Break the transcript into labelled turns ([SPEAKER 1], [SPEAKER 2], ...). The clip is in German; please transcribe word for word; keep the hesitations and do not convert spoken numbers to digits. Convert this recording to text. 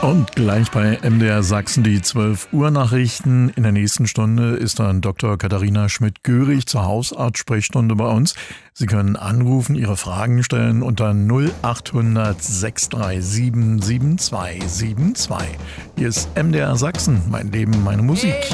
[SPEAKER 1] Und gleich bei M D R Sachsen die zwölf Uhr Nachrichten. In der nächsten Stunde ist dann Doktor Katharina Schmidt-Görig zur Hausarzt-Sprechstunde bei uns. Sie können anrufen, Ihre Fragen stellen unter null acht hundert sechs drei sieben sieben zwei sieben zwei. Hier ist M D R Sachsen, mein Leben, meine Musik.